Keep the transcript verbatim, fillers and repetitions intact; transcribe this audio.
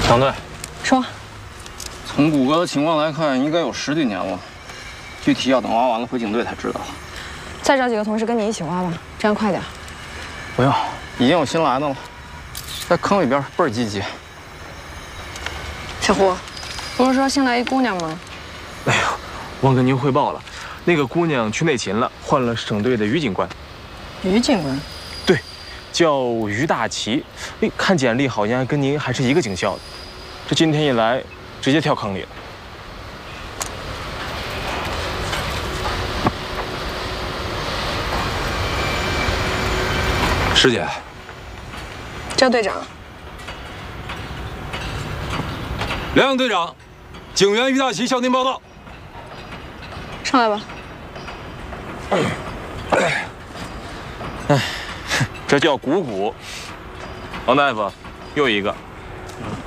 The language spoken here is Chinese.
掌队， 说， 从谷歌的情况来看，应该有十几年了，具体要等挖完了回警队才知道。 再找几个同事跟你一起挖吧，这样快点。 不用，已经有新来的了，在坑里边倍儿积极。 小胡，不是说新来一姑娘吗？ 哎呦，忘跟您汇报了，那个姑娘去内勤了，换了省队的于警官。 于警官？ 对，叫于大奇。哎，看简历好像跟您还是一个警校的。这今天一来，直接跳坑里了。 师姐， 赵队长， 梁阳队长，警员于大奇向您报道。 上来吧。 哎，这叫鼓鼓。王大夫，又一个。